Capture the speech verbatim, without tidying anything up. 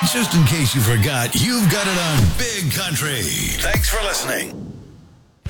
Just in case you forgot, you've got it on Big Country. Thanks for listening.